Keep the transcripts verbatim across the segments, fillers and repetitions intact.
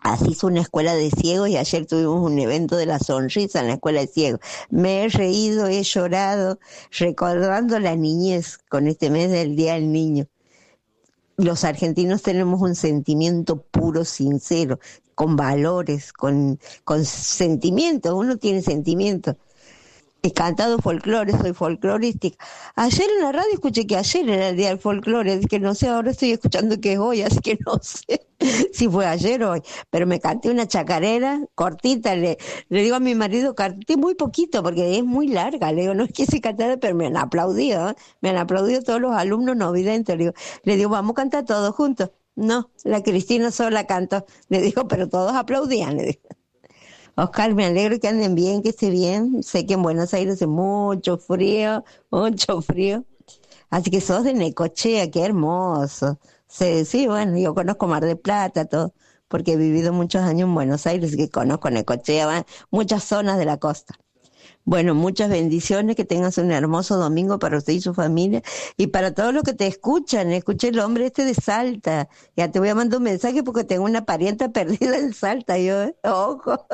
asisto a una escuela de ciegos y ayer tuvimos un evento de la sonrisa en la escuela de ciegos. Me he reído, he llorado, recordando la niñez con este mes del Día del Niño. Los argentinos tenemos un sentimiento puro, sincero, con valores, con, con sentimientos. Uno tiene sentimientos. He cantado folclore, soy folclorística. Ayer en la radio escuché que ayer era el día del folclore, así que no sé, ahora estoy escuchando que es hoy, así que no sé si fue ayer o hoy. Pero me canté una chacarera cortita, le, le digo a mi marido, canté muy poquito porque es muy larga, le digo, no es que se cantara, pero me han aplaudido, ¿eh? Me han aplaudido todos los alumnos no videntes, le digo, le digo, vamos a cantar todos juntos. No, la Cristina sola cantó, le digo, pero todos aplaudían, le digo. Oscar, me alegro que anden bien, que esté bien. Sé que en Buenos Aires hace mucho frío, mucho frío. Así que sos de Necochea, qué hermoso. Sí, sí, bueno, yo conozco Mar del Plata, todo, porque he vivido muchos años en Buenos Aires, así que conozco Necochea, van, muchas zonas de la costa. Bueno, muchas bendiciones, que tengas un hermoso domingo para usted y su familia, y para todos los que te escuchan. Escuché el hombre este de Salta, ya te voy a mandar un mensaje porque tengo una parienta perdida en Salta, yo, ¿eh? Ojo.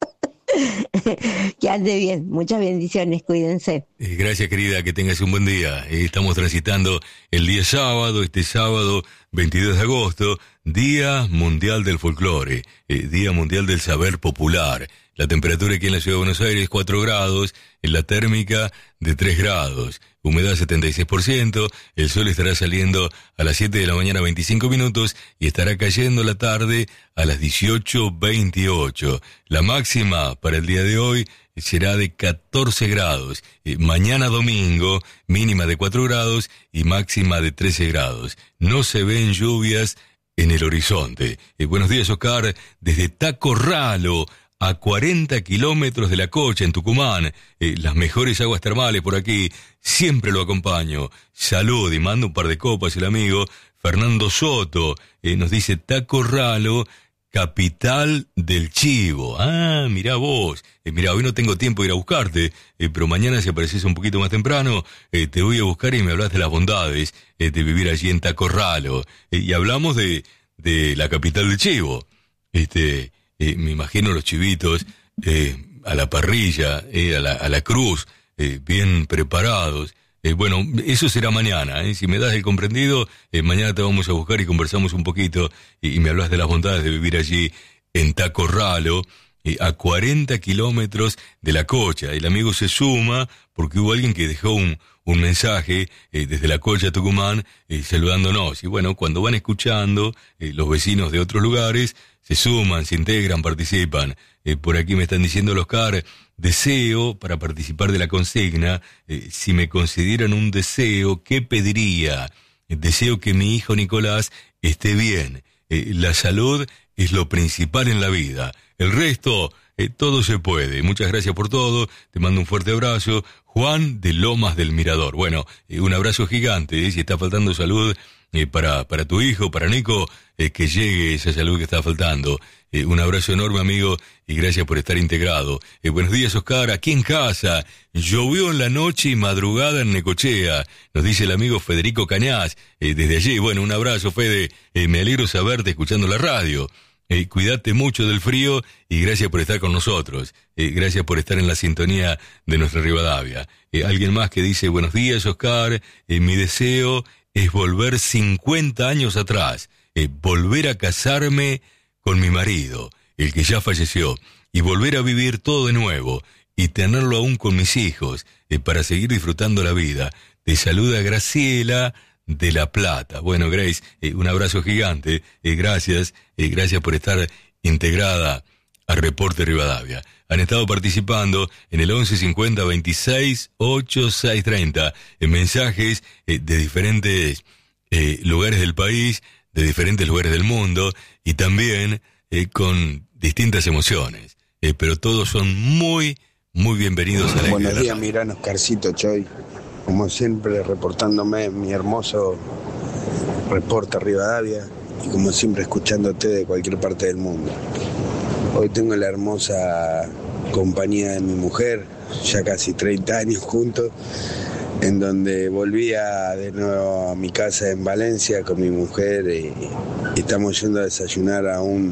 Que ande bien, muchas bendiciones, cuídense. Eh, gracias, querida, que tengas un buen día. Eh, estamos transitando el día sábado, este sábado veintidós de agosto, Día Mundial del Folclore, eh, Día Mundial del Saber Popular. La temperatura aquí en la Ciudad de Buenos Aires cuatro grados, en la térmica de tres grados, humedad setenta y seis por ciento, el sol estará saliendo a las siete de la mañana veinticinco minutos y estará cayendo la tarde a las dieciocho veintiocho. La máxima para el día de hoy será de catorce grados, eh, mañana domingo mínima de cuatro grados y máxima de trece grados. No se ven lluvias en el horizonte. Eh, buenos días, Oscar, desde Tacorralo, a cuarenta kilómetros de La Cocha, en Tucumán. Eh, las mejores aguas termales por aquí, siempre lo acompaño. Salud, y mando un par de copas el amigo Fernando Soto. Eh, nos dice Tacorralo, capital del chivo. Ah, mirá vos. Eh, mirá, hoy no tengo tiempo de ir a buscarte, eh, pero mañana, si apareces un poquito más temprano, eh, te voy a buscar y me hablas de las bondades eh, de vivir allí en Tacorralo. Eh, y hablamos de, de la capital del chivo. Este... Eh, me imagino los chivitos eh, a la parrilla, eh, a, la, a la cruz, eh, bien preparados. Eh, bueno, eso será mañana. Eh. Si me das el comprendido, eh, mañana te vamos a buscar y conversamos un poquito y, y me hablas de las bondades de vivir allí en Tacorralo, eh, a cuarenta kilómetros de La Cocha. El amigo se suma porque hubo alguien que dejó un, un mensaje eh, desde La Cocha, Tucumán, eh, saludándonos. Y bueno, cuando van escuchando eh, los vecinos de otros lugares, se suman, se integran, participan. Eh, por aquí me están diciendo los Oscar, deseo para participar de la consigna, eh, si me consideran un deseo, ¿qué pediría? Eh, deseo que mi hijo Nicolás esté bien. Eh, la salud es lo principal en la vida. El resto, eh, todo se puede. Muchas gracias por todo. Te mando un fuerte abrazo. Juan de Lomas del Mirador. Bueno, eh, un abrazo gigante. Eh, si está faltando salud eh, para, para tu hijo, para Nico, eh, que llegue esa salud que está faltando. Eh, un abrazo enorme, amigo, y gracias por estar integrado. Eh, buenos días, Oscar, aquí en casa. Llovió en la noche y madrugada en Necochea, nos dice el amigo Federico Cañas. Eh, desde allí, bueno, un abrazo, Fede. Eh, me alegro saberte escuchando la radio. Eh, cuídate mucho del frío y gracias por estar con nosotros. Eh, gracias por estar en la sintonía de nuestra Rivadavia. Eh, alguien más que dice, buenos días, Oscar. Eh, mi deseo es volver cincuenta años atrás. Eh, volver a casarme con mi marido, el que ya falleció, y volver a vivir todo de nuevo, y tenerlo aún con mis hijos, eh, para seguir disfrutando la vida. Te saluda Graciela de La Plata. Bueno, Grace, eh, un abrazo gigante, eh, gracias, eh, gracias por estar integrada a Reporte Rivadavia. Han estado participando en el once cincuenta veintiséis ochenta y seis treinta, en mensajes eh, de diferentes eh, lugares del país, de diferentes lugares del mundo, y también eh, con distintas emociones. Eh, pero todos son muy, muy bienvenidos a la Buenos días, Mirán, Oscarcito Choy. Como siempre, reportándome en mi hermoso Reporte Rivadavia, y como siempre escuchándote de cualquier parte del mundo. Hoy tengo la hermosa compañía de mi mujer, ya casi treinta años juntos, en donde volví a, de nuevo a mi casa en Valencia con mi mujer, y, y estamos yendo a desayunar a un